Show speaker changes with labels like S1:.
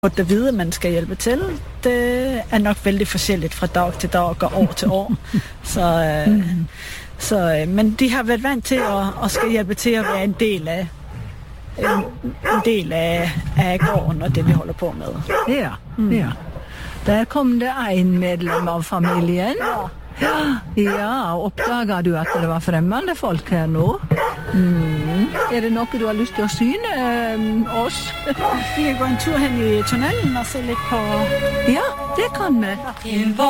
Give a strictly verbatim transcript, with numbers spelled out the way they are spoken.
S1: fået at vide, at man skal hjælpe til, det er nok vældig forskelligt fra dag til dag og år til år. Så, øh, mm. så, øh, men de har været vant til at, at skal hjælpe til at være en del af en, en del af, af gården og det, vi holder på med.
S2: Ja, mm. ja. Der kom det en medlem av familien. Ja, ja, oppdager du at det var fremmede folk her nå? Mm. Er det noe du har lyst til å syne um, oss?
S1: Vi kan gå en tur hen i tunnelen og se litt på...
S2: Ja, det kan vi.